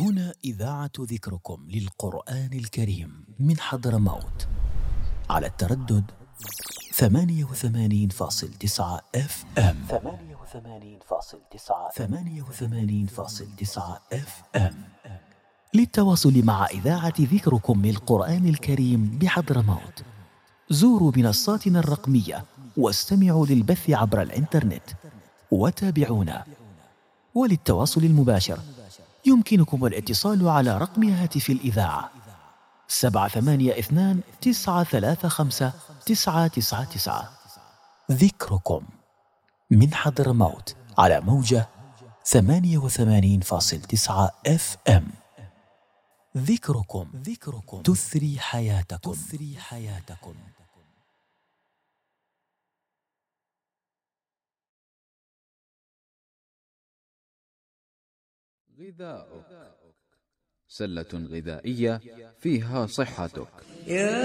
هنا إذاعة ذكركم للقرآن الكريم من حضرموت على التردد 88.9 FM. 88.9 FM. للتواصل مع إذاعة ذكركم للقرآن الكريم بحضرموت زوروا منصاتنا الرقمية واستمعوا للبث عبر الإنترنت وتابعونا. وللتواصل المباشر يمكنكم الاتصال على رقم هاتف الإذاعة 782-935-999. ذكركم من حضرموت على موجة 88.9 FM. ذكركم تثري حياتكم. غذاؤك، سلة غذائية فيها صحتك.